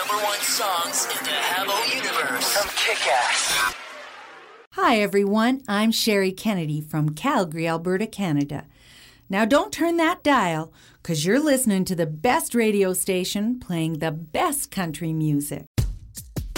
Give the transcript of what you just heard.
#1 songs in the Habbo universe from Kick-Ass. Hi, everyone. I'm Sherry Kennedy from Calgary, Alberta, Canada. Now, don't turn that dial, because you're listening to the best radio station playing the best country music.